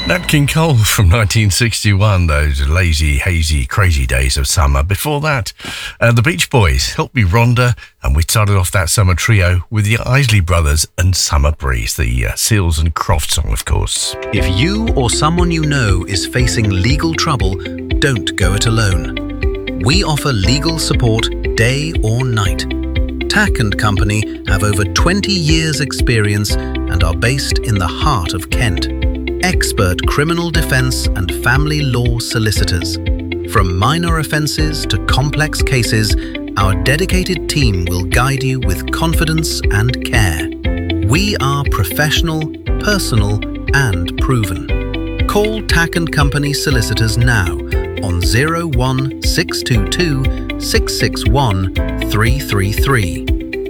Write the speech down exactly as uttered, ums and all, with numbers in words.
Nat King Cole from nineteen sixty-one, those lazy, hazy, crazy days of summer. Before that, uh, the Beach Boys, Help Me Rhonda, and we started off that summer trio with the Isley Brothers and Summer Breeze, the uh, Seals and Crofts song, of course. If you or someone you know is facing legal trouble, don't go it alone. We offer legal support day or night. Tack and Company have over twenty years experience and are based in the heart of Kent. Expert criminal defense and family law solicitors. From minor offences to complex cases, our dedicated team will guide you with confidence and care. We are professional, personal, and proven. Call Tack and Company solicitors now on zero one six two two six six one three three three.